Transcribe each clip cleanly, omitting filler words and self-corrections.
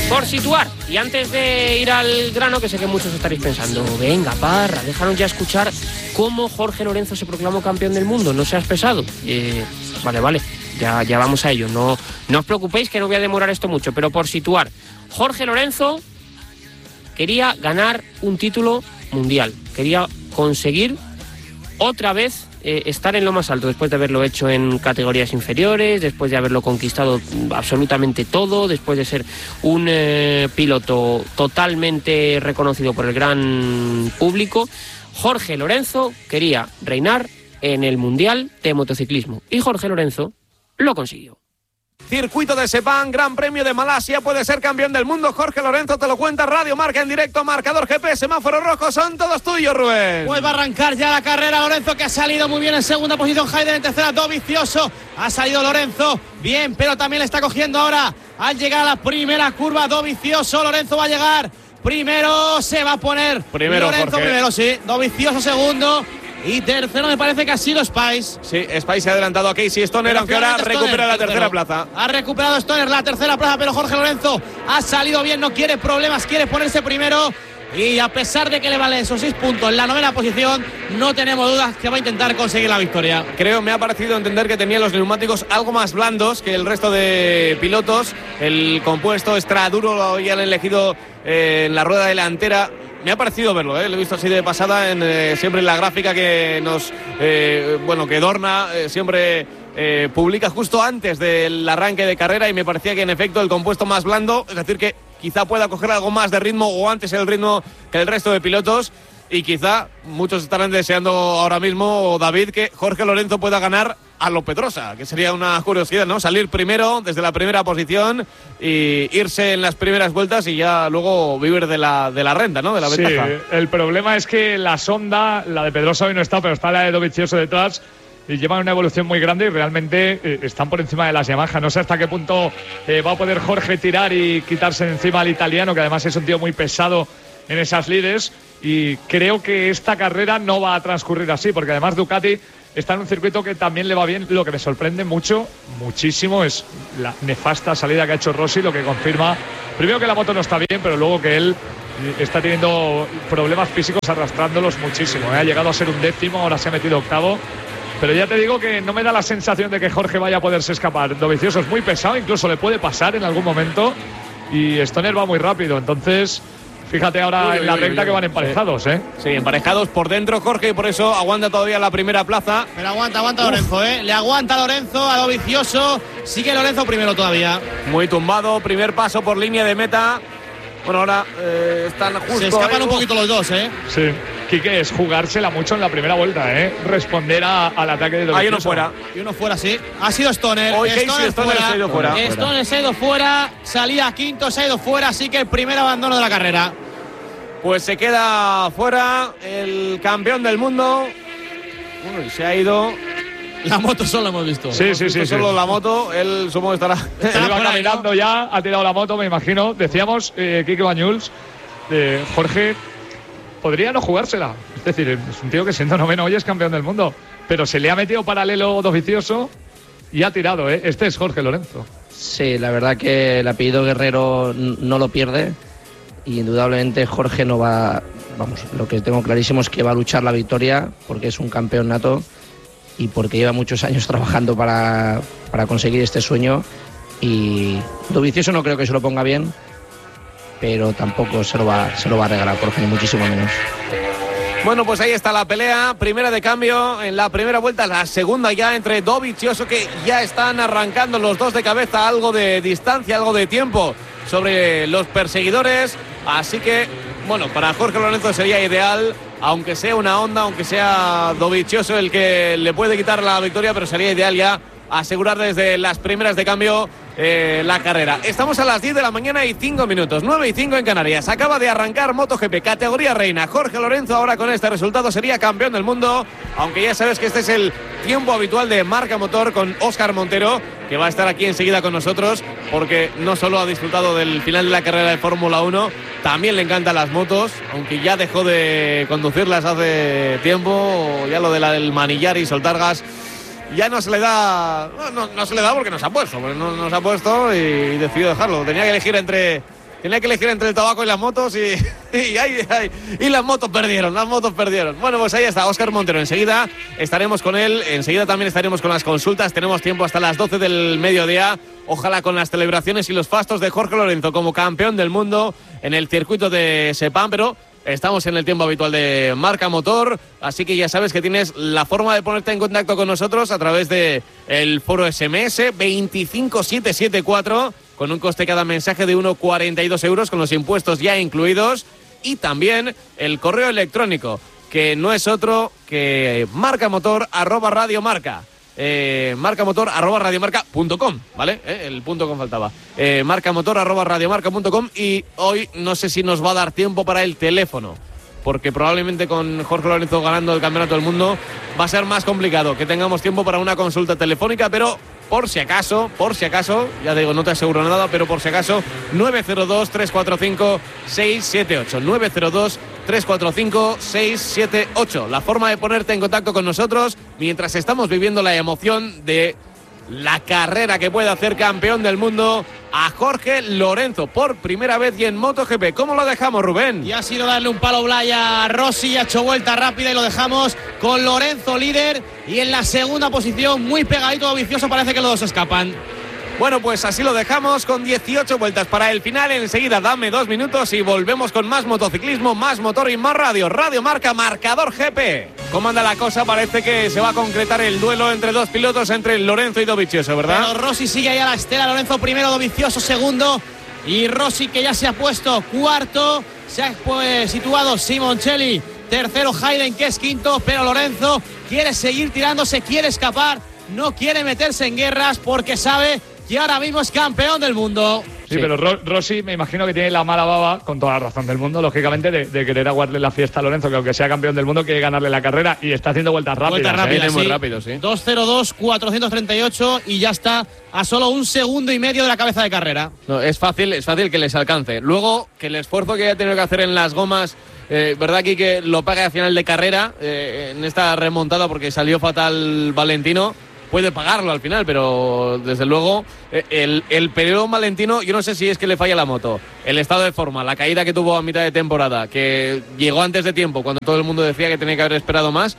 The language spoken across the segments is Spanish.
Por situar, y antes de ir al grano, que sé que muchos estaréis pensando, venga, Parra, déjanos ya escuchar cómo Jorge Lorenzo se proclamó campeón del mundo, no seas pesado. Vale, ya vamos a ello, no os preocupéis que no voy a demorar esto mucho, pero por situar, Jorge Lorenzo quería ganar un título mundial, quería conseguir otra vez estar en lo más alto, después de haberlo hecho en categorías inferiores, después de haberlo conquistado absolutamente todo, después de ser un piloto totalmente reconocido por el gran público. Jorge Lorenzo quería reinar en el Mundial de Motociclismo y Jorge Lorenzo lo consiguió. Circuito de Sepang, Gran Premio de Malasia, puede ser campeón del mundo. Jorge Lorenzo te lo cuenta, Radio Marca en directo, marcador GP, semáforo rojo, son todos tuyos, Rubén. Pues va a arrancar ya la carrera Lorenzo, que ha salido muy bien en segunda posición, Haider en tercera, Dovizioso, ha salido Lorenzo bien, pero también le está cogiendo ahora al llegar a la primera curva Dovizioso. Lorenzo va a llegar primero, se va a poner Lorenzo Jorge. Primero, sí, Dovizioso segundo. Y tercero me parece que ha sido Spice. Sí, Spice se ha adelantado a Casey Stoner, aunque ahora recupera la tercera plaza. Ha recuperado Stoner la tercera plaza, pero Jorge Lorenzo ha salido bien, no quiere problemas, quiere ponerse primero. Y a pesar de que le valen esos 6 puntos en la novena posición, no tenemos dudas que va a intentar conseguir la victoria. Me ha parecido entender que tenía los neumáticos algo más blandos que el resto de pilotos. El compuesto extra duro lo habían elegido en la rueda delantera. Me ha parecido verlo, lo he visto así de pasada, siempre en la gráfica que nos, que Dorna siempre publica justo antes del arranque de carrera, y me parecía que en efecto el compuesto más blando, es decir que quizá pueda coger algo más de ritmo o antes el ritmo que el resto de pilotos, y quizá muchos estarán deseando ahora mismo, David, que Jorge Lorenzo pueda ganar a lo Pedrosa, que sería una curiosidad, ¿no? Salir primero desde la primera posición y irse en las primeras vueltas y ya luego vivir de la renta, ¿no? De la ventaja. Sí, el problema es que la Sonda, la de Pedrosa hoy no está, pero está la de Dovizioso detrás y llevan una evolución muy grande y realmente están por encima de las Yamaha. No sé hasta qué punto va a poder Jorge tirar y quitarse de encima al italiano, que además es un tío muy pesado en esas lides, y creo que esta carrera no va a transcurrir así, porque además Ducati está en un circuito que también le va bien. Lo que me sorprende muchísimo, es la nefasta salida que ha hecho Rossi, lo que confirma, primero, que la moto no está bien, pero luego que él está teniendo problemas físicos arrastrándolos muchísimo. Ha llegado a ser un 10º, ahora se ha metido 8º. Pero ya te digo que no me da la sensación de que Jorge vaya a poderse escapar. Dovizioso es muy pesado, incluso le puede pasar en algún momento, y Stoner va muy rápido, entonces fíjate ahora en la recta que van emparejados, Sí, emparejados por dentro, Jorge, y por eso aguanta todavía la primera plaza. Pero aguanta Lorenzo, Le aguanta Lorenzo a Dovizioso. Sigue Lorenzo primero todavía. Muy tumbado, primer paso por línea de meta. Bueno, ahora están justo. Se escapan un poquito los dos, Sí. Quique, es jugársela mucho en la primera vuelta, responder al ataque de Dovizioso. Hay uno fuera. Y uno fuera, sí. Ha sido Stoner. Hoy Stoner se ha ido fuera. Stoner se ha ido fuera. Salía quinto, se ha ido fuera. Así que el primer abandono de la carrera. Pues se queda fuera el campeón del mundo. Bueno, y se ha ido. La moto solo hemos visto. Sí. Solo la moto. Él supongo estará. Él va caminando, ¿no? Ya ha tirado la moto, me imagino. Decíamos, Quique Bañuls, Jorge podría no jugársela. Es decir, es un tío que siendo noveno hoy es campeón del mundo, pero se le ha metido paralelo Dovizioso y ha tirado, Este es Jorge Lorenzo. Sí, la verdad que el apellido Guerrero no lo pierde. Y indudablemente Jorge no va, lo que tengo clarísimo es que va a luchar la victoria, porque es un campeón nato y porque lleva muchos años trabajando para conseguir este sueño, y Dovizioso no creo que se lo ponga bien, pero tampoco se lo va a regalar Jorge, ni muchísimo menos. Bueno, pues ahí está la pelea, primera de cambio en la primera vuelta, la segunda ya entre Dovizioso, que ya están arrancando los dos de cabeza, algo de distancia, algo de tiempo sobre los perseguidores. Así que, bueno, para Jorge Lorenzo sería ideal, aunque sea una Honda, aunque sea Dovizioso el que le puede quitar la victoria, pero sería ideal ya asegurar desde las primeras de cambio la carrera. Estamos a las 10 de la mañana y 5 minutos, 9 y 5 en Canarias. Acaba de arrancar MotoGP, categoría reina. Jorge Lorenzo ahora con este resultado sería campeón del mundo, aunque ya sabes que este es el tiempo habitual de Marca Motor con Óscar Montero, que va a estar aquí enseguida con nosotros, porque no solo ha disfrutado del final de la carrera de Fórmula 1, también le encantan las motos, aunque ya dejó de conducirlas hace tiempo. Ya lo del manillar y soltar gas ya no se le da, no se le da porque no se ha puesto, y decidió dejarlo. Tenía que elegir entre Tenía que elegir entre el tabaco y las motos y las motos perdieron, Bueno, pues ahí está Óscar Montero. Enseguida estaremos con él, enseguida también estaremos con las consultas. Tenemos tiempo hasta las 12 del mediodía. Ojalá con las celebraciones y los fastos de Jorge Lorenzo como campeón del mundo en el circuito de Sepang, pero estamos en el tiempo habitual de Marca Motor, así que ya sabes que tienes la forma de ponerte en contacto con nosotros a través de el foro SMS 25774, con un coste cada mensaje de 1,42 euros con los impuestos ya incluidos, y también el correo electrónico, que no es otro que marcamotor@radiomarca. marcamotor@radiomarca.com, ¿vale? El .com faltaba. Marcamotor@radiomarca.com, y hoy no sé si nos va a dar tiempo para el teléfono, porque probablemente con Jorge Lorenzo ganando el Campeonato del Mundo va a ser más complicado que tengamos tiempo para una consulta telefónica, pero por si acaso, ya te digo, no te aseguro nada, pero por si acaso, 902-345-678, 902-345-678, la forma de ponerte en contacto con nosotros mientras estamos viviendo la emoción de la carrera que puede hacer campeón del mundo a Jorge Lorenzo por primera vez y en MotoGP. ¿Cómo lo dejamos, Rubén? Y ha sido darle un palo Blay a Rossi, ha hecho vuelta rápida y lo dejamos con Lorenzo líder, y en la segunda posición, muy pegadito, Dovizioso, parece que los dos escapan. Bueno, pues así lo dejamos con 18 vueltas para el final. Enseguida dame 2 minutos y volvemos con más motociclismo, más motor y más radio. Radio Marca, marcador GP. ¿Cómo anda la cosa? Parece que se va a concretar el duelo entre dos pilotos, entre Lorenzo y Dovizioso, ¿verdad? Pero Rossi sigue ahí a la estela, Lorenzo primero, Dovizioso segundo, y Rossi, que ya se ha puesto cuarto, se ha situado Simoncelli tercero, Hayden, que es quinto, pero Lorenzo quiere seguir tirándose, quiere escapar, no quiere meterse en guerras porque sabe que ahora mismo es campeón del mundo. Sí, pero Rossi me imagino que tiene la mala baba, con toda la razón del mundo, lógicamente, de querer aguardarle la fiesta a Lorenzo, que aunque sea campeón del mundo quiere ganarle la carrera, y está haciendo vueltas rápidas. Muy rápido, sí. 2:02, 438, y ya está a solo 1,5 segundos de la cabeza de carrera. No, es fácil que les alcance. Luego, que el esfuerzo que haya tenido que hacer en las gomas, verdad aquí que lo pague a final de carrera, en esta remontada, porque salió fatal Valentino, puede pagarlo al final, pero desde luego el periodo Valentino, yo no sé si es que le falla la moto, el estado de forma, la caída que tuvo a mitad de temporada, que llegó antes de tiempo, cuando todo el mundo decía que tenía que haber esperado más,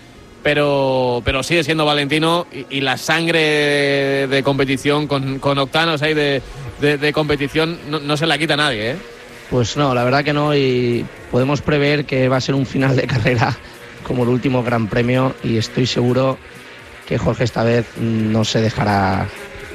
pero sigue siendo Valentino, y la sangre de competición con octanos ahí de competición no se la quita a nadie, ¿eh? Pues no, la verdad que no, y podemos prever que va a ser un final de carrera como el último Gran Premio, y estoy seguro que Jorge esta vez no se dejará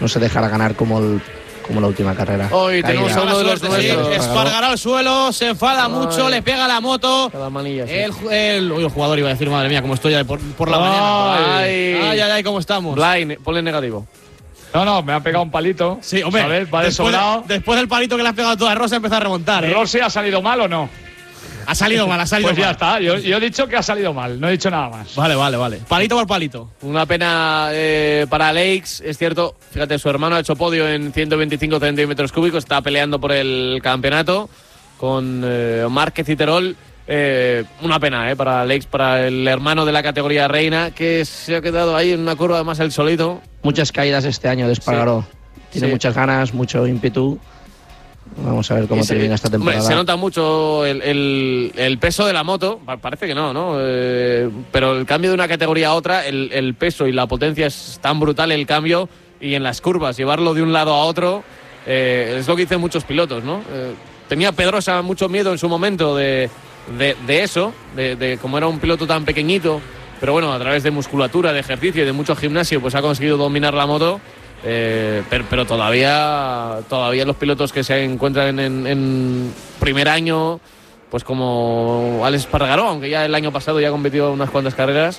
ganar como la última carrera. Hoy tenemos a uno de los nuestros. Espargará al suelo, se enfada mucho, le pega la moto. Cada manilla, sí. El jugador iba a decir, madre mía, cómo estoy ya por la mañana. Ay, cómo estamos. Blind, ponle negativo. No, me ha pegado un palito. Sí, hombre. ¿Sabes? Va de sobrado. Después del palito que le has pegado tú a Rossi, empezó a remontar. ¿Rossi ha salido mal o no? Ha salido mal. Pues ya está, yo he dicho que ha salido mal, no he dicho nada más. Vale. Palito por palito. Una pena para Alex, es cierto. Fíjate, su hermano ha hecho podio en 125 centímetros cúbicos, está peleando por el campeonato con Márquez y Terol. Una pena para Alex, para el hermano de la categoría reina, que se ha quedado ahí en una curva, además el solito. Muchas caídas este año de Espargaró. Sí. Tiene muchas ganas, mucho ímpetu. Vamos a ver cómo termina esta temporada. Se nota mucho el peso de la moto, parece que no, pero el cambio de una categoría a otra, el peso y la potencia es tan brutal, el cambio, y en las curvas, llevarlo de un lado a otro, es lo que dicen muchos pilotos, ¿no? Tenía Pedrosa mucho miedo en su momento de eso, de como era un piloto tan pequeñito, pero bueno, a través de musculatura, de ejercicio y de mucho gimnasio, pues ha conseguido dominar la moto. Pero todavía los pilotos que se encuentran en primer año, pues como Alex Espargaró, aunque ya el año pasado ya ha competido unas cuantas carreras,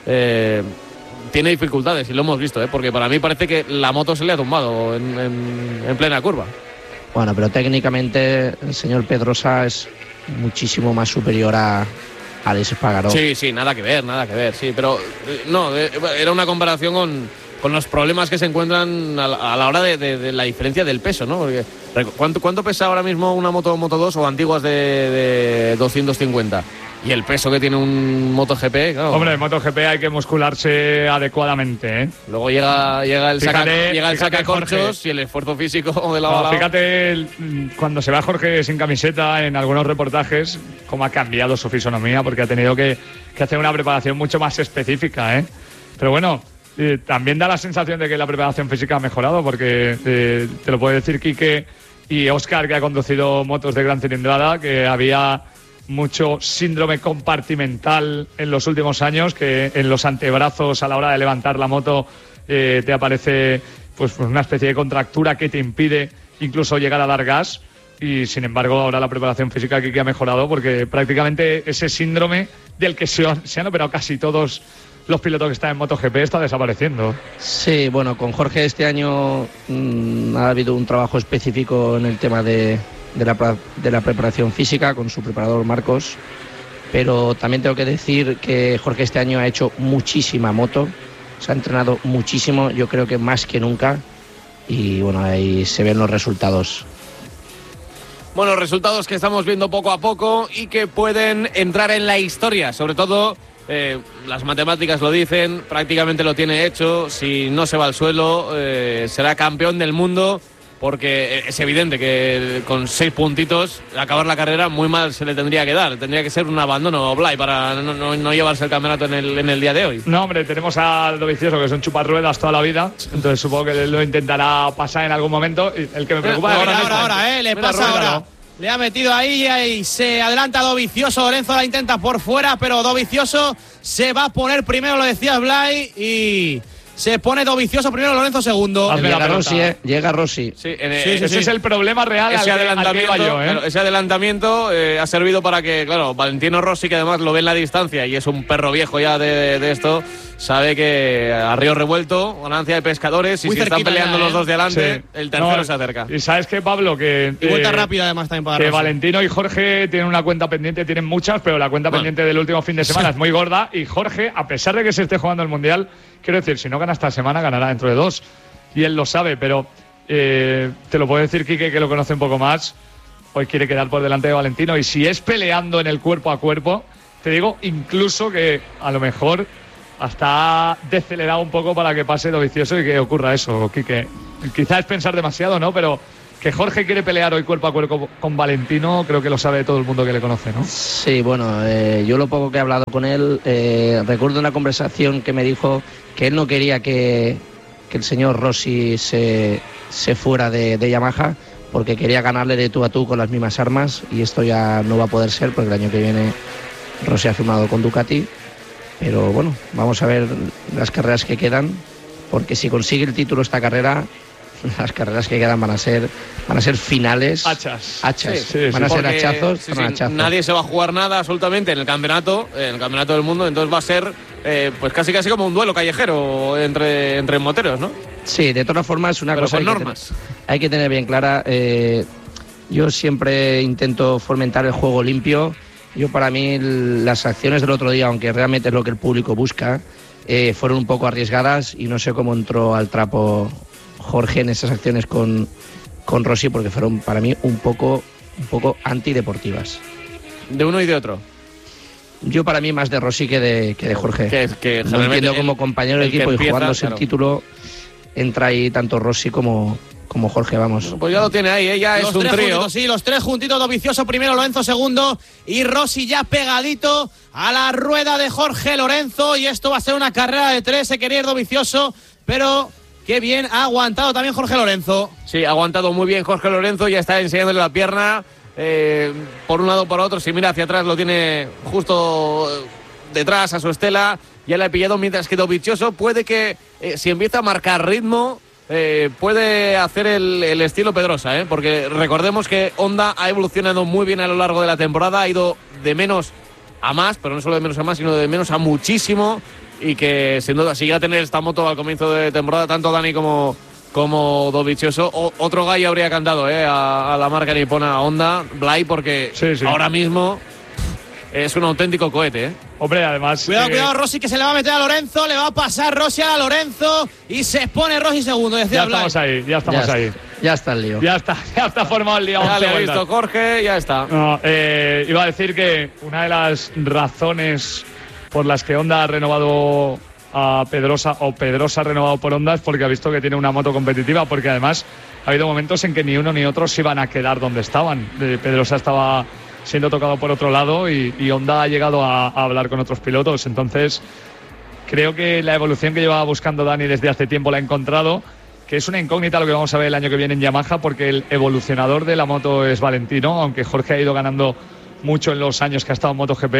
tiene dificultades, y lo hemos visto, porque para mí parece que la moto se le ha tumbado en plena curva. Bueno, pero técnicamente el señor Pedrosa es muchísimo más superior a Alex Espargaró. Sí, nada que ver, sí, pero no, era una comparación con los problemas que se encuentran a la hora de la diferencia del peso, ¿no? Porque ¿cuánto pesa ahora mismo una Moto 2 o antiguas de 250? Y el peso que tiene un MotoGP, claro. Hombre, en MotoGP hay que muscularse adecuadamente, ¿eh? Luego llega el sacacorchos Jorge, y el esfuerzo físico de lado a lado. Fíjate, cuando se va Jorge sin camiseta en algunos reportajes, cómo ha cambiado su fisonomía, porque ha tenido que hacer una preparación mucho más específica, ¿eh? Pero bueno, también da la sensación de que la preparación física ha mejorado, porque te lo puede decir Quique y Óscar, que ha conducido motos de gran cilindrada, que había mucho síndrome compartimental en los últimos años, que en los antebrazos a la hora de levantar la moto te aparece pues una especie de contractura que te impide incluso llegar a dar gas, y sin embargo ahora la preparación física aquí que ha mejorado, porque prácticamente ese síndrome del que se han operado casi todos los pilotos que están en MotoGP está desapareciendo. Sí, bueno, con Jorge este año ha habido un trabajo específico en el tema de la preparación física con su preparador Marcos, pero también tengo que decir que Jorge este año ha hecho muchísima moto, se ha entrenado muchísimo, yo creo que más que nunca, y bueno, ahí se ven los resultados. Bueno, resultados que estamos viendo poco a poco y que pueden entrar en la historia, sobre todo las matemáticas lo dicen, prácticamente lo tiene hecho, si no se va al suelo será campeón del mundo, porque es evidente que con 6 puntitos acabar la carrera muy mal se le tendría que dar. Tendría que ser un abandono Blay para no llevarse el campeonato en el día de hoy. No, hombre, tenemos a Dovizioso, que es un chuparruedas toda la vida, entonces supongo que lo intentará pasar en algún momento. El que me preocupa ahora, le pasa ahora. Le ha metido ahí y se adelanta Dovizioso. Lorenzo la intenta por fuera, pero Dovizioso se va a poner primero, lo decía Blay, y se pone Dovizioso primero, Lorenzo segundo. Llega Rossi. Sí, ese es el problema real. Ese adelantamiento ha servido para que, claro, Valentino Rossi, que además lo ve en la distancia y es un perro viejo ya de esto, sabe que a río revuelto, ganancia de pescadores, y muy si están peleando los dos de adelante, el tercero se acerca. Y sabes que, Pablo, que vuelta rápida además también para que Rossi. Valentino y Jorge tienen una cuenta pendiente, tienen muchas, pero la cuenta pendiente del último fin de semana es muy gorda, y Jorge, a pesar de que se esté jugando el Mundial, quiero decir, si no gana esta semana, ganará dentro de 2. Y él lo sabe, pero te lo puede decir Quique, que lo conoce un poco más. Hoy quiere quedar por delante de Valentino. Y si es peleando en el cuerpo a cuerpo, te digo incluso que a lo mejor hasta ha decelerado un poco para que pase Dovizioso y que ocurra eso, Quique. Quizás es pensar demasiado, ¿no? Pero que Jorge quiere pelear hoy cuerpo a cuerpo con Valentino, creo que lo sabe todo el mundo que le conoce, ¿no? Sí, bueno, yo lo poco que he hablado con él, recuerdo una conversación que me dijo que él no quería que el señor Rossi se fuera de Yamaha, porque quería ganarle de tú a tú con las mismas armas, y esto ya no va a poder ser, porque el año que viene Rossi ha firmado con Ducati. Pero bueno, vamos a ver las carreras que quedan, porque si consigue el título esta carrera, las carreras que quedan van a ser finales. Hachas. Van a ser hachazos. Nadie se va a jugar nada absolutamente en el campeonato del mundo, entonces va a ser pues casi como un duelo callejero entre moteros, ¿no? Sí, de todas formas es una pero cosa con normas. Hay que tener bien clara. Yo siempre intento fomentar el juego limpio. Yo, para mí, las acciones del otro día, aunque realmente es lo que el público busca, fueron un poco arriesgadas, y no sé cómo entró al trapo Jorge en esas acciones con Rossi, porque fueron para mí un poco antideportivas. De uno y de otro. Yo, para mí, más de Rossi que de Jorge. Que no entiendo como compañero de equipo y jugándose el título, entra ahí tanto Rossi como Jorge, vamos. Pues ya lo tiene ahí, ella es un trío. Los tres juntitos, Dovizioso primero, Lorenzo segundo, y Rossi ya pegadito a la rueda de Jorge Lorenzo, y esto va a ser una carrera de 3, se quería ir Dovizioso, pero qué bien ha aguantado también Jorge Lorenzo. Sí, ha aguantado muy bien Jorge Lorenzo, ya está enseñándole la pierna, por un lado por otro, si mira hacia atrás lo tiene justo detrás a su estela, ya le ha pillado, mientras que Dovizioso puede que, si empieza a marcar ritmo, puede hacer el estilo Pedrosa, porque recordemos que Honda ha evolucionado muy bien a lo largo de la temporada, ha ido de menos a más, pero no solo de menos a más, sino de menos a muchísimo, y que sin duda, si llega a tener esta moto al comienzo de temporada, tanto Dani como Dovizioso, otro gallo habría cantado a la marca nipona, a Honda, Blay, porque ahora mismo es un auténtico cohete, Hombre, además... Cuidado, Rossi, que se le va a meter a Lorenzo, le va a pasar Rossi a Lorenzo, y se pone Rossi segundo. Ya estamos ahí. Ya está el lío. Ya está formado el lío. Ya le he visto Jorge, ya está. No, iba a decir que una de las razones por las que Honda ha renovado a Pedrosa, o Pedrosa ha renovado por Honda, es porque ha visto que tiene una moto competitiva, porque además ha habido momentos en que ni uno ni otro se iban a quedar donde estaban. Pedrosa estaba siendo tocado por otro lado y Honda ha llegado a hablar con otros pilotos. Entonces, creo que la evolución que llevaba buscando Dani desde hace tiempo la ha encontrado, que es una incógnita lo que vamos a ver el año que viene en Yamaha, porque el evolucionador de la moto es Valentino, aunque Jorge ha ido ganando mucho en los años que ha estado en MotoGP.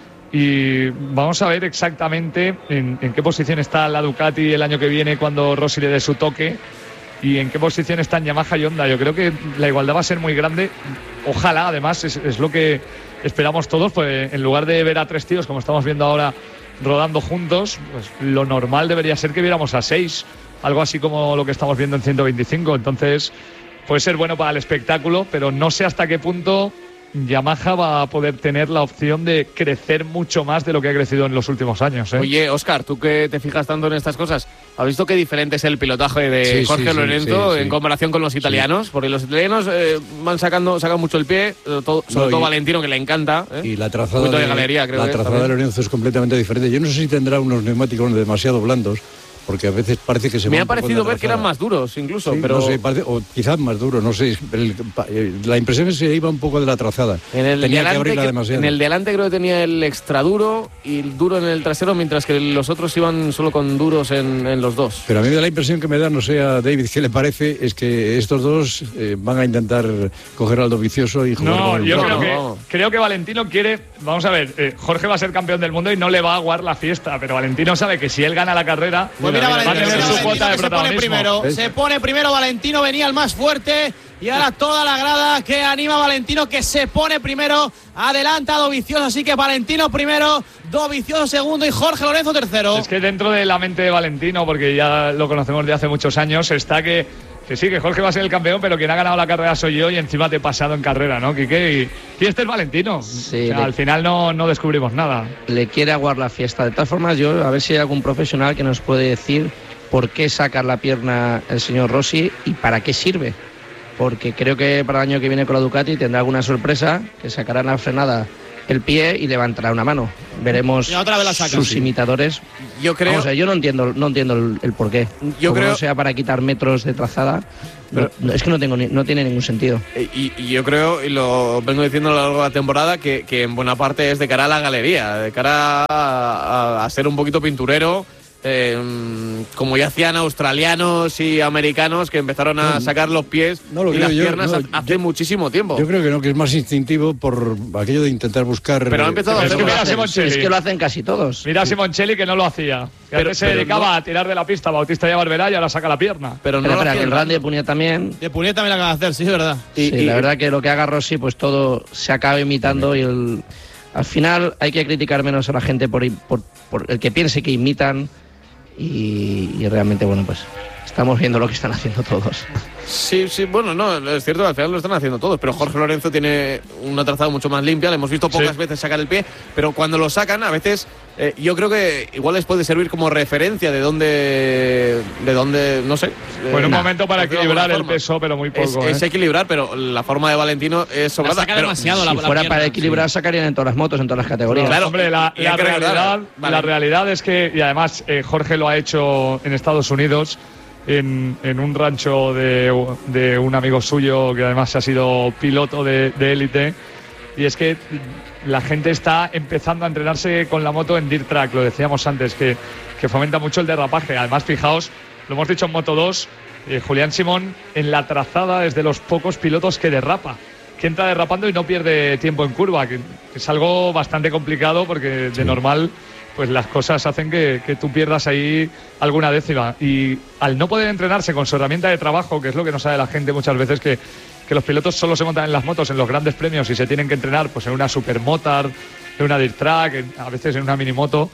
Y vamos a ver exactamente en qué posición está la Ducati el año que viene cuando Rossi le dé su toque, y en qué posición están Yamaha y Honda. Yo creo que la igualdad va a ser muy grande. Ojalá, además, es lo que esperamos todos, pues en lugar de ver a 3 tíos como estamos viendo ahora rodando juntos, pues lo normal debería ser que viéramos a 6, algo así como lo que estamos viendo en 125. Entonces puede ser bueno para el espectáculo, pero no sé hasta qué punto Yamaha va a poder tener la opción de crecer mucho más de lo que ha crecido en los últimos años, ¿eh? Oye, Óscar, tú que te fijas tanto en estas cosas, ¿has visto qué diferente es el pilotaje de Jorge Lorenzo en comparación con los italianos? Porque los italianos sacan mucho el pie, sobre todo Valentino, que le encanta. Y la trazada de galería, creo. La trazada de Lorenzo es completamente diferente. Yo no sé si tendrá unos neumáticos demasiado blandos, porque a veces parece que se me ha parecido ver que eran más duros incluso, sí, pero no sé, o quizás más duros, no sé, la impresión es que se iba un poco de la trazada. Tenía que abrirla demasiado. En el de adelante creo que tenía el extra duro y el duro en el trasero, mientras que los otros iban solo con duros en los dos. Pero a mí me da la impresión que me da, no sé a David qué le parece, es que estos dos van a intentar coger al Dovizioso y jugar con el yo creo que Valentino quiere, vamos a ver, Jorge va a ser campeón del mundo y no le va a aguar la fiesta, pero Valentino sabe que si él gana la carrera, mira, va a tener su cuota de protagonismo. Se pone primero Valentino, venía el más fuerte, y ahora toda la grada que anima a Valentino, que se pone primero, adelanta a Dovizioso, así que Valentino primero, Dovizioso segundo y Jorge Lorenzo tercero. Es que dentro de la mente de Valentino, porque ya lo conocemos de hace muchos años, está que sí, que Jorge va a ser el campeón, pero quien ha ganado la carrera soy yo, y encima te he pasado en carrera, ¿no, Quique? Y este es Valentino. Sí, al final no descubrimos nada. Le quiere aguar la fiesta. De todas formas, yo a ver si hay algún profesional que nos puede decir por qué saca la pierna el señor Rossi y para qué sirve. Porque creo que para el año que viene con la Ducati tendrá alguna sorpresa, que sacará en la frenada el pie y levantará una mano. Veremos otra vez la saca, sus imitadores. Yo creo. Vamos a ver, yo no entiendo el porqué. Yo creo no sea para quitar metros de trazada. Pero, es que no tiene ningún sentido. Y yo creo, y lo vengo diciendo a lo largo de la temporada, que en buena parte es de cara a la galería, de cara a ser un poquito pinturero. Como ya hacían australianos y americanos, que empezaron a sacar los pies y las piernas hace muchísimo tiempo. Yo creo que es más instintivo por aquello de intentar buscar. Pero ha empezado a hacerlo. Es que lo hacen casi todos. Mira a Simoncelli, que no lo hacía. Que se dedicaba a tirar de la pista Bautista y a Barberá, y ahora saca la pierna. Pero el Randy de Punia también. De Punia también lo acaba de hacer, sí, es verdad. La verdad que lo que haga Rossi, pues todo se acaba imitando, y al final hay que criticar menos a la gente por el que piense que imitan. Y realmente, bueno, pues estamos viendo lo que están haciendo todos. Sí, bueno, no, es cierto, al final lo están haciendo todos, pero Jorge Lorenzo tiene una trazada mucho más limpia, le hemos visto pocas veces sacar el pie, pero cuando lo sacan, a veces yo creo que igual les puede servir como referencia de dónde no sé. Bueno, un momento para equilibrar el peso, pero muy poco. Es equilibrar, pero la forma de Valentino es sobrada. Saca demasiado si fuera para equilibrar, sacarían en todas las motos, en todas las categorías. Claro, hombre, la realidad es que, y además Jorge lo ha hecho en Estados Unidos, en un rancho de un amigo suyo que además ha sido piloto de élite, y es que la gente está empezando a entrenarse con la moto en dirt track, lo decíamos antes, que fomenta mucho el derrapaje. Además, fijaos, lo hemos dicho en Moto2, Julián Simón en la trazada es de los pocos pilotos que derrapa, que entra derrapando y no pierde tiempo en curva, que es algo bastante complicado, porque de normal pues las cosas hacen que tú pierdas ahí alguna décima. Y al no poder entrenarse con su herramienta de trabajo, que es lo que no sabe la gente muchas veces, que los pilotos solo se montan en las motos en los grandes premios y se tienen que entrenar pues en una supermotard, en una dirt track, a veces en una minimoto,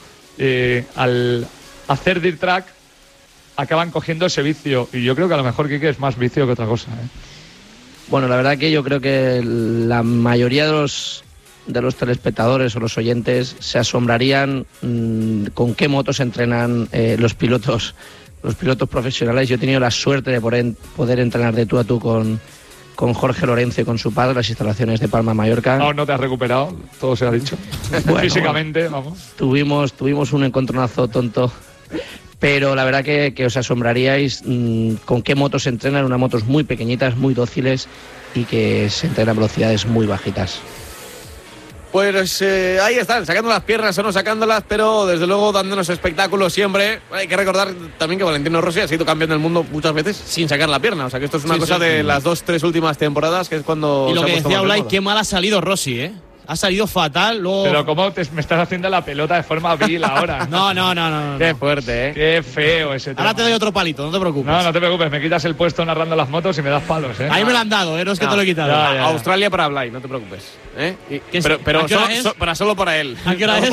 al hacer dirt track acaban cogiendo ese vicio. Y yo creo que a lo mejor, Quique, es más vicio que otra cosa, ¿eh? Bueno, la verdad que yo creo que la mayoría de los telespectadores o los oyentes se asombrarían con qué motos entrenan los pilotos los pilotos profesionales. Yo he tenido la suerte de poder entrenar de tú a tú con Jorge Lorenzo y con su padre, las instalaciones de Palma, Mallorca. No te has recuperado, todo se ha dicho. Bueno, físicamente, vamos. Tuvimos un encontronazo tonto, pero la verdad que os asombraríais con qué motos se entrenan. Unas motos muy pequeñitas, muy dóciles y que se entrenan a velocidades muy bajitas. Pues ahí están, sacando las piernas o no sacándolas, pero desde luego dándonos espectáculos siempre. Hay que recordar también que Valentino Rossi ha sido campeón del mundo muchas veces sin sacar la pierna. O sea que esto es una cosa de las 2-3 últimas temporadas, que es cuando... Y lo que decía Blay, qué mal ha salido Rossi, ¿eh? Ha salido fatal, luego... Pero cómo me estás haciendo la pelota de forma vil ahora. No. Qué fuerte, ¿eh? Qué feo ese tema. Ahora te doy otro palito, no te preocupes. No te preocupes, me quitas el puesto narrando las motos y me das palos, ¿eh? Ahí me lo han dado, no es que te lo he quitado. Ya. Australia para Blay, no te preocupes. Pero ¿a qué hora es? solo para él. ¿A qué hora es?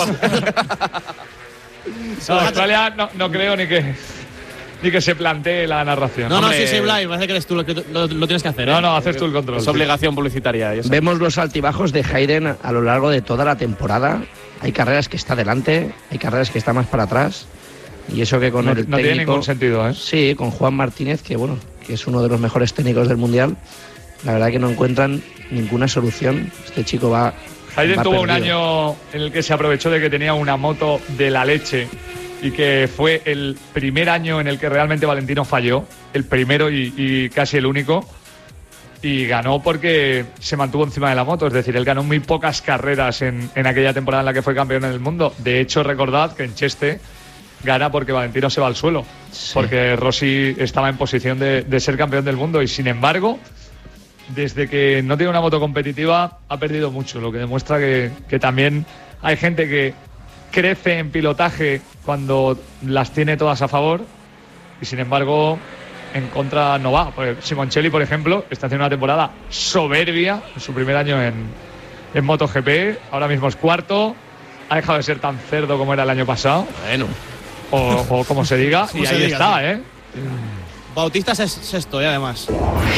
No, Australia no creo ni que se plantee la narración. No, sí, Blay, parece que eres tú lo que lo tienes que hacer. No, haces tú el control. Es obligación publicitaria. Vemos los altibajos de Hayden a lo largo de toda la temporada. Hay carreras que está delante, hay carreras que está más para atrás. Y eso que con el técnico... No tiene ningún sentido, ¿eh? Sí, con Juan Martínez, que es uno de los mejores técnicos del Mundial. La verdad que no encuentran ninguna solución. Este chico va Hayden tuvo perdido. un año en el que se aprovechó de que tenía una moto de la leche y que fue el primer año en el que realmente Valentino falló, el primero y casi el único, y ganó porque se mantuvo encima de la moto. Es decir, él ganó muy pocas carreras en aquella temporada en la que fue campeón del mundo. De hecho, recordad que en Cheste gana porque Valentino se va al suelo, sí, porque Rossi estaba en posición de ser campeón del mundo, y sin embargo, desde que no tiene una moto competitiva ha perdido mucho, lo que demuestra que también hay gente que crece en pilotaje cuando las tiene todas a favor y sin embargo en contra no va. Pues Simoncelli, por ejemplo, está haciendo una temporada soberbia en su primer año en MotoGP, ahora mismo es cuarto, ha dejado de ser tan cerdo como era el año pasado, bueno, o como se diga, y ahí está, sí. Bautista es sexto, además.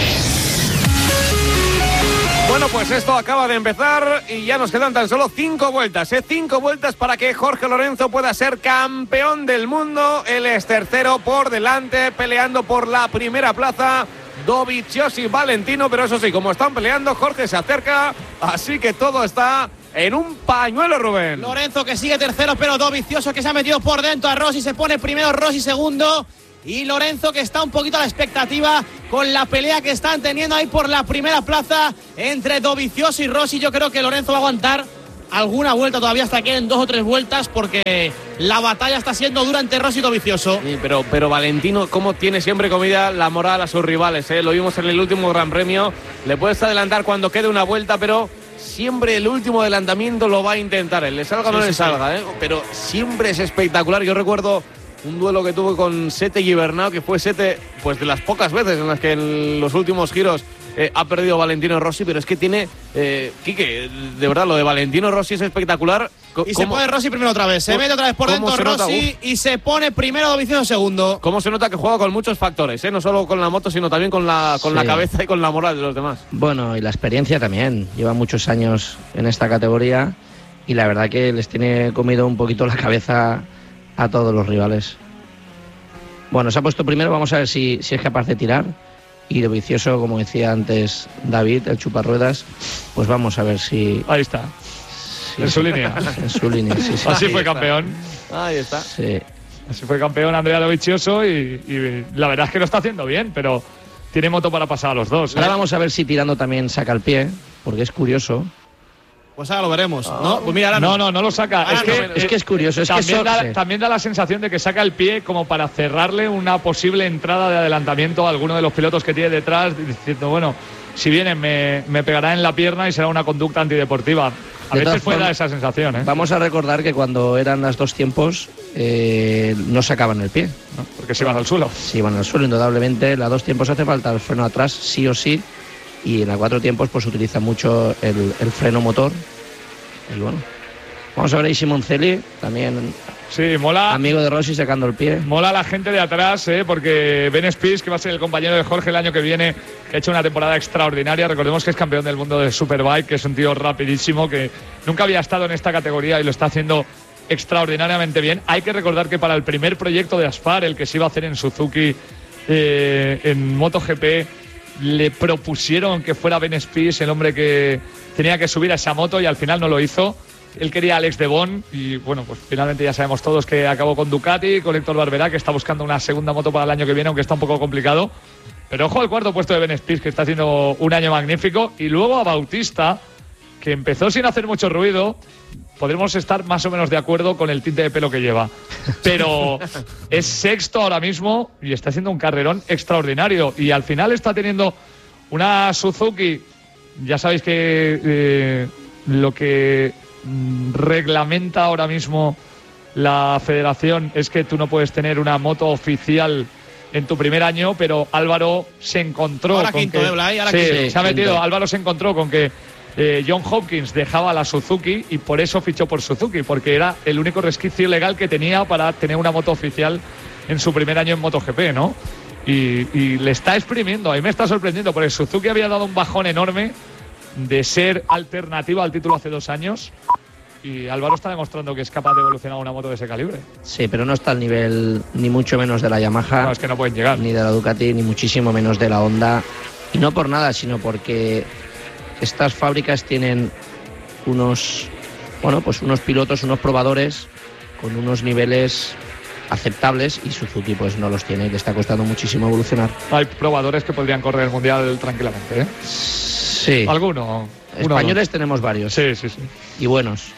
Bueno, pues esto acaba de empezar y ya nos quedan tan solo 5 vueltas, 5 vueltas para que Jorge Lorenzo pueda ser campeón del mundo. Él es tercero por delante, peleando por la primera plaza Dovizioso y Valentino, pero eso sí, como están peleando, Jorge se acerca, así que todo está en un pañuelo, Rubén. Lorenzo que sigue tercero, pero Dovizioso que se ha metido por dentro a Rossi, se pone primero, Rossi segundo. Y Lorenzo que está un poquito a la expectativa con la pelea que están teniendo ahí por la primera plaza entre Dovizioso y Rossi. Yo creo que Lorenzo va a aguantar alguna vuelta todavía, hasta que queden 2 o 3 vueltas, porque la batalla está siendo dura entre Rossi y Dovizioso. Sí, pero Valentino, como tiene siempre comida la moral a sus rivales, ¿eh? Lo vimos en el último Gran Premio. Le puedes adelantar cuando quede una vuelta, pero siempre el último adelantamiento lo va a intentar. Él le salga o no le salga, ¿eh? Pero siempre es espectacular. Yo recuerdo un duelo que tuve con Sete Gibernau, que fue Sete, pues de las pocas veces en las que en los últimos giros ha perdido Valentino Rossi, pero es que tiene, Quique, de verdad, lo de Valentino Rossi es espectacular. Y se pone Rossi primero otra vez, se mete otra vez por dentro Rossi y se pone primero Dovizioso segundo. ¿Cómo se nota que juega con muchos factores, no solo con la moto, sino también con la cabeza y con la moral de los demás? Bueno, y la experiencia también, lleva muchos años en esta categoría y la verdad que les tiene comido un poquito la cabeza a todos los rivales. Bueno, se ha puesto primero, vamos a ver si es capaz de tirar. Y Dovizioso, como decía antes David, el chuparruedas, pues vamos a ver si... Ahí está, en su línea. En su línea, sí. Así fue campeón. Ahí está. Sí. Así fue campeón Andrea Dovizioso y la verdad es que lo está haciendo bien, pero tiene moto para pasar a los dos. Ahora vamos a ver si tirando también saca el pie, porque es curioso. Pues ahora lo veremos, ¿no? Pues mira, no lo saca. Es que es curioso. Es también da la sensación de que saca el pie como para cerrarle una posible entrada de adelantamiento a alguno de los pilotos que tiene detrás, diciendo, bueno, si vienen me pegará en la pierna y será una conducta antideportiva. A veces puede dar esa sensación, ¿eh? Vamos a recordar que cuando eran las 2 tiempos no sacaban el pie, ¿no? Porque se iban al suelo. Se iban al suelo, indudablemente. La 2 tiempos hace falta el freno atrás, sí o sí. Y en la 4 tiempos pues utiliza mucho el freno motor. Y bueno, vamos a ver ahí Simoncelli, también sí, mola, amigo de Rossi, sacando el pie. Mola la gente de atrás, porque Ben Spies, que va a ser el compañero de Jorge el año que viene, que ha hecho una temporada extraordinaria. Recordemos que es campeón del mundo de Superbike, que es un tío rapidísimo, que nunca había estado en esta categoría y lo está haciendo extraordinariamente bien. Hay que recordar que para el primer proyecto de Aspar, el que se iba a hacer en Suzuki en MotoGP, le propusieron que fuera Ben Spies el hombre que tenía que subir a esa moto y al final no lo hizo. Él quería a Alex Debon y bueno, pues finalmente ya sabemos todos que acabó con Ducati, con Héctor Barberá, que está buscando una segunda moto para el año que viene, aunque está un poco complicado. Pero ojo al cuarto puesto de Ben Spies, que está haciendo un año magnífico. Y luego a Bautista, que empezó sin hacer mucho ruido. Podremos estar más o menos de acuerdo con el tinte de pelo que lleva. Pero es sexto ahora mismo y está haciendo un carrerón extraordinario. Y al final está teniendo una Suzuki. Ya sabéis que lo que reglamenta ahora mismo la federación es que tú no puedes tener una moto oficial en tu primer año, pero Álvaro se encontró ahora con quinto, que Blay, ahora sí, quinto. se ha metido. Quinto. Álvaro se encontró con que John Hopkins dejaba la Suzuki y por eso fichó por Suzuki, porque era el único resquicio legal que tenía para tener una moto oficial en su primer año en MotoGP, ¿no? Y le está exprimiendo. A mí me está sorprendiendo, porque Suzuki había dado un bajón enorme de ser alternativa al título hace 2 años. Y Álvaro está demostrando que es capaz de evolucionar una moto de ese calibre. Sí, pero no está al nivel ni mucho menos de la Yamaha, No, es que no pueden llegar. ni de la Ducati, ni muchísimo menos de la Honda. Y no por nada, sino porque estas fábricas tienen unos pilotos, unos probadores con unos niveles aceptables y Suzuki pues no los tiene y le está costando muchísimo evolucionar. Hay probadores que podrían correr el Mundial tranquilamente, ¿eh? Sí. ¿Alguno? Españoles tenemos varios. Sí. Y buenos.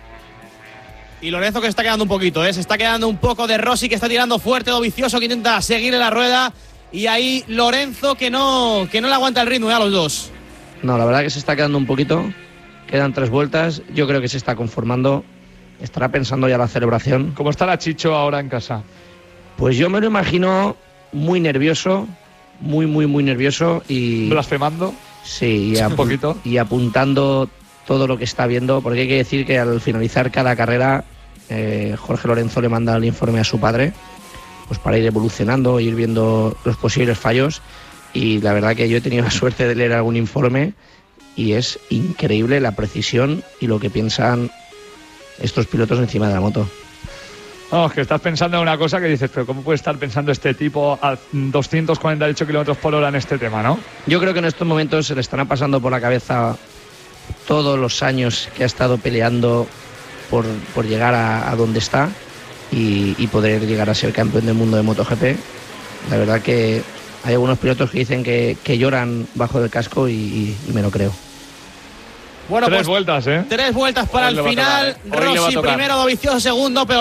Y Lorenzo que se está quedando un poquito, se está quedando un poco de Rossi, que está tirando fuerte, Dovizioso que intenta seguir en la rueda. Y ahí Lorenzo que no le aguanta el ritmo a los dos. No, la verdad que se está quedando un poquito. Quedan 3 vueltas. Yo creo que se está conformando. Estará pensando ya la celebración. ¿Cómo estará Chicho ahora en casa? Pues yo me lo imagino muy nervioso. Muy nervioso. Y ¿Blasfemando? sí, Un poquito. y apuntando todo lo que está viendo. Porque hay que decir que al finalizar cada carrera, Jorge Lorenzo le manda el informe a su padre, pues para ir evolucionando, ir viendo los posibles fallos. Y la verdad que yo he tenido la suerte de leer algún informe y es increíble la precisión y lo que piensan estos pilotos encima de la moto. Vamos, que estás pensando en una cosa que dices, pero ¿cómo puede estar pensando este tipo a 248 kilómetros por hora en este tema, no? Yo creo que en estos momentos se le estarán pasando por la cabeza todos los años que ha estado peleando por llegar a donde está y poder llegar a ser campeón del mundo de MotoGP. La verdad que hay algunos pilotos que dicen que lloran bajo del casco y me lo creo. Bueno, 3 vueltas, ¿eh? 3 vueltas para Hoy el le va a final. tocar, hoy le va a Rossi tocar. primero, Dovizioso segundo, pero